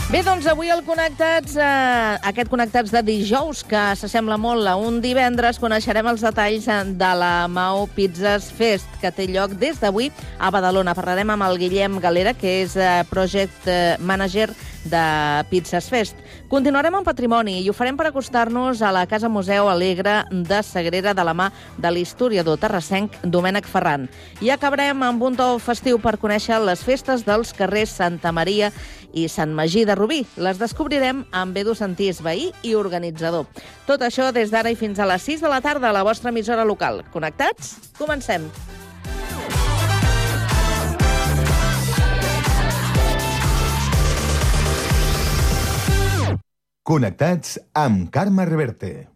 Bé, doncs avui el Connectats, aquest Connectats de dijous, que s'assembla molt a un divendres, coneixerem els detalls de la Mao Pizzas Fest, que té lloc des d'avui a Badalona. Parlarem amb el Guillem Galera, que és Project Manager de Pizzas Fest. Continuarem amb patrimoni i ho farem per acostar-nos a la Casa Museu Alegre de Sagrera de la mà de l'historiador terrassenc Domènec Ferran. I acabarem amb un to festiu per conèixer les festes dels carrers Santa Maria i Sant Magí de Rubí. Les descobrirem amb Edu Santís, veí i organitzador. Tot això des d'ara i fins a les 6 de la tarda a la vostra emissora local. Connectats? Comencem! Connectats amb Carme Reverte.